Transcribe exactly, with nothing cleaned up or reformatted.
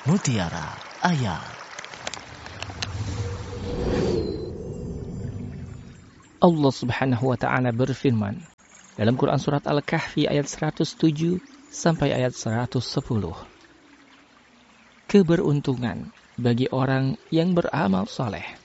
Mutiara Ayat. Allah Subhanahu wa taala berfirman dalam Quran surat Al-Kahfi ayat seratus tujuh sampai ayat seratus sepuluh. Keberuntungan bagi orang yang beramal saleh.